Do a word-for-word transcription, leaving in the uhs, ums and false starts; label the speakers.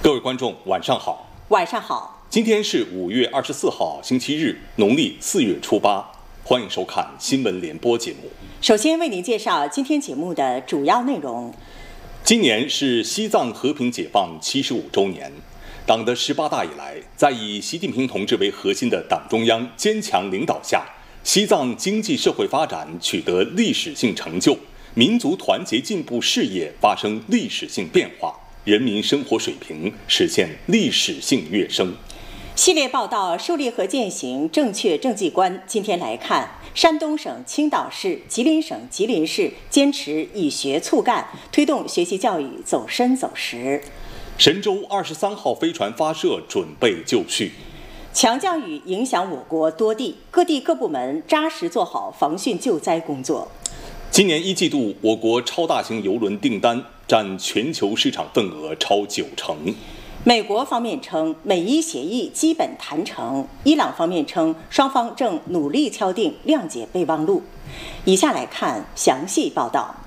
Speaker 1: 各位观众，晚上好。
Speaker 2: 晚上好。
Speaker 1: 今天是五月二十四号，星期日，农历四月初八。欢迎收看新闻联播节目。
Speaker 2: 首先为您介绍今天节目的主要内容。
Speaker 1: 今年是西藏和平解放七十五周年。党的十八大以来，在以习近平同志为核心的党中央坚强领导下，西藏经济社会发展取得历史性成就，民族团结进步事业发生历史性变化，人民生活水平实现历史性跃升。
Speaker 2: 系列报道树立和践行正确政绩观。今天来看，山东省青岛市、吉林省吉林市坚持以学促干，推动学习教育走深走实。
Speaker 1: 神舟二十三号飞船发射准备就绪。
Speaker 2: 强降雨影响我国多地，各地各部门扎实做好防汛救灾工作。
Speaker 1: 今年一季度，我国超大型邮轮订单占全球市场份额超九成。
Speaker 2: 美国方面称美伊协议基本谈成，伊朗方面称双方正努力敲定谅解备忘录。以下来看详细报道。